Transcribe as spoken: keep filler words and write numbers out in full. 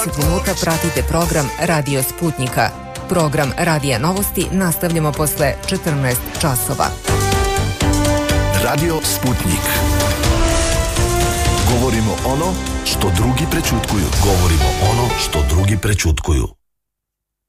deset minuta pratite program Radio Sputnika. Program Radija Novosti nastavljamo posle četrnaest časova. Radio Sputnik. Govorimo ono što drugi prećutkuju. Govorimo ono što drugi prećutkuju.